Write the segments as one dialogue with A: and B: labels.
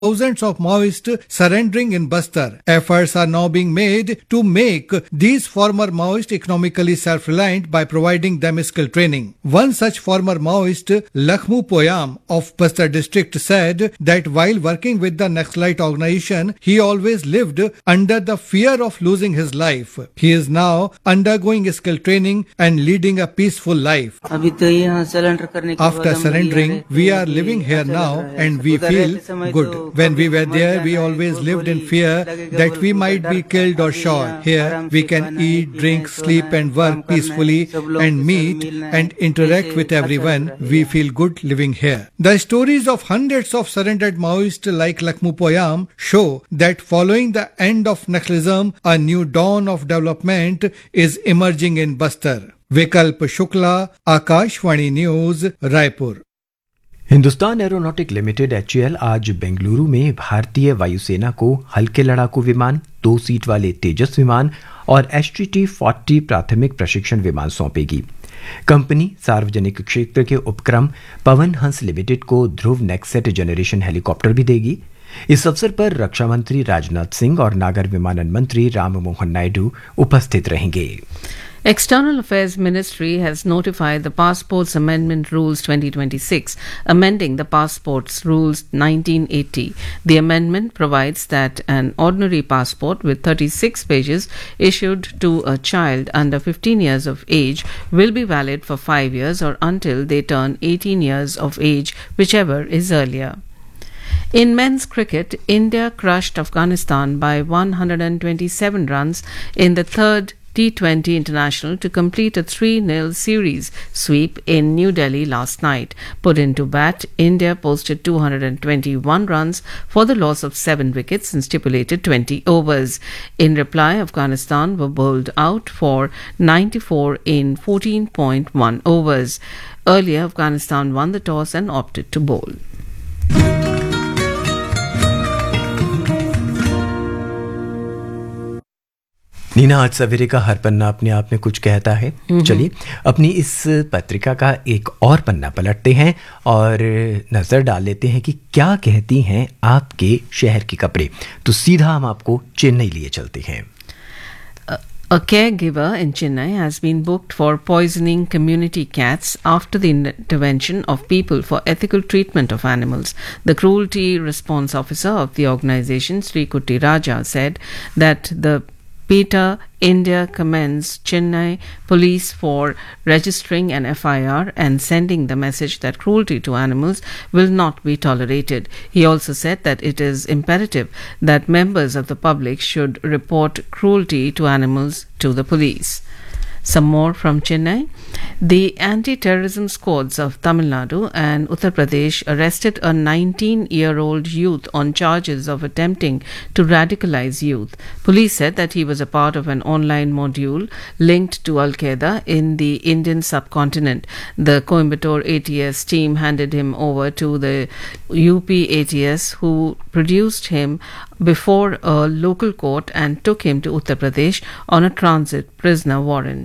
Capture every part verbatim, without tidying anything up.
A: thousands of Maoists surrendering in Bastar. Efforts are now being made to make these former Maoists economically self-reliant by providing them skill training. One such former Maoist, Lakhmu Poyam of Bastar district, said that while working with the Naxalite organization, he always lived under the fear of losing his life. He is now undergoing skill training and leading a peaceful life. After surrendering, we are living here now and we feel good. When we were there, we always lived in fear that we might be killed or shot. Here, we can eat, drink, sleep and work peacefully and meet and interact with everyone. We feel good living here. The stories of hundreds of surrendered Maoists like Lakhmu Poyam show that following the end of Naxalism, a new dawn of development is emerging in Bastar. Vikalp Shukla, Akashvani News, Raipur.
B: Hindustan aeronautic limited H A L आज बेंगलुरु में भारतीय वायुसेना को हल्के लड़ाकू विमान, दो seat वाले तेजस विमान और एच टी टी चालीस प्राथमिक प्रशिक्षण विमान सौंपेगी। कंपनी सार्वजनिक क्षेत्र के उपक्रम पवन हंस लिमिटेड को ध्रुव नेक्सेट जनरेशन हेलीकॉप्टर भी देगी। इस अवसर पर रक्षा मंत्री राजनाथ सिंह और नागर विमानन मंत्री राम मोहन नायडू उपस्थित रहेंगे।
C: External Affairs Ministry has notified the Passports Amendment Rules twenty twenty-six, amending the Passports Rules nineteen eighty. The amendment provides that an ordinary passport with thirty-six pages issued to a child under fifteen years of age will be valid for five years or until they turn eighteen years of age, whichever is earlier. In men's cricket, India crushed Afghanistan by one hundred twenty-seven runs in the third T twenty International to complete a three nil series sweep in New Delhi last night. Put into bat, India posted two hundred twenty-one runs for the loss of seven wickets in stipulated twenty overs. In reply, Afghanistan were bowled out for ninety-four in fourteen point one overs. Earlier, Afghanistan won the toss and opted to bowl.
B: Neena, आज सवेरे का हर पन्ना अपने आप में कुछ कहता है। चलिए अपनी इस पत्रिका का एक और पन्ना पलटते हैं और नजर डाल लेते हैं कि क्या कहती हैं आपके शहर के कपड़े। तो सीधा हम आपको चेन्नई लिए चलते हैं।
C: A caregiver in Chennai has been booked for poisoning community cats after the intervention of people for ethical treatment of animals. The cruelty response officer of the organization, Sri Kutti Raja, said that the PETA India commends Chennai police for registering an F I R and sending the message that cruelty to animals will not be tolerated. He also said that it is imperative that members of the public should report cruelty to animals to the police. Some more from Chennai. The anti-terrorism squads of Tamil Nadu and Uttar Pradesh arrested a nineteen-year-old youth on charges of attempting to radicalize youth. Police said that he was a part of an online module linked to Al-Qaeda in the Indian subcontinent. The Coimbatore A T S team handed him over to the U P A T S, who produced him before a local court and took him to Uttar Pradesh on a transit prisoner warrant.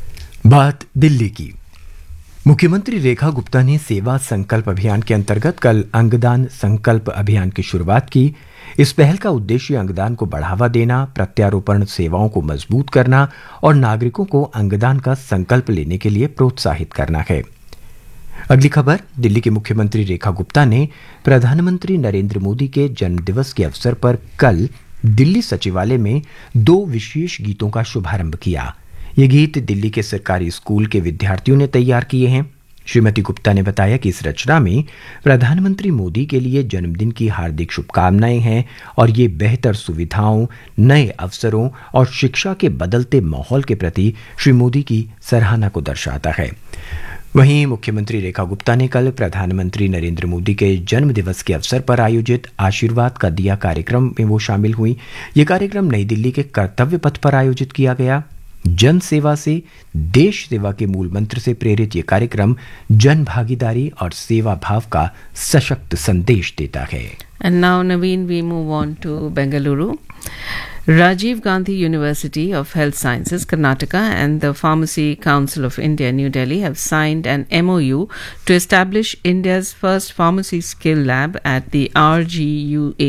B: बात दिल्ली की। मुख्यमंत्री रेखा गुप्ता ने सेवा संकल्प अभियान के अंतर्गत कल अंगदान संकल्प अभियान की शुरुआत की। इस पहल का उद्देश्य अंगदान को बढ़ावा देना, प्रत्यारोपण सेवाओं को मजबूत करना और नागरिकों को अंगदान का संकल्प लेने के लिए प्रोत्साहित करना है। अगली खबर। दिल्ली की मुख्यमंत्री रेखा गुप्ता ने प्रधानमंत्री नरेंद्र मोदी के जन्मदिवस के अवसर पर कल दिल्ली सचिवालय में दो विशेष गीतों का शुभारंभ किया। ये गीत दिल्ली के सरकारी स्कूल के विद्यार्थियों ने तैयार किए हैं। श्रीमती गुप्ता ने बताया कि इस रचना में प्रधानमंत्री मोदी के लिए जन्मदिन की हार्दिक शुभकामनाएं हैं और ये बेहतर सुविधाओं, नए अवसरों और शिक्षा के बदलते माहौल के प्रति श्री मोदी की सराहना को दर्शाता है। वहीं मुख्यमंत्री रेखा गुप्ता ने कल प्रधानमंत्री नरेंद्र मोदी के जन्म दिवस के अवसर पर आयोजित आशीर्वाद का दिया कार्यक्रम में वो शामिल हुई। ये कार्यक्रम नई दिल्ली के कर्तव्य पथ पर आयोजित किया गया। जन सेवा से देश सेवा के मूल मंत्र से प्रेरित ये कार्यक्रम जन भागीदारी और सेवा भाव का सशक्त संदेश देता है।
C: And now, Naveen, we move on to Bengaluru. Rajiv Gandhi University of Health Sciences, Karnataka, and the Pharmacy Council of India, New Delhi, have signed an M O U to establish India's first pharmacy skill lab at the R G U A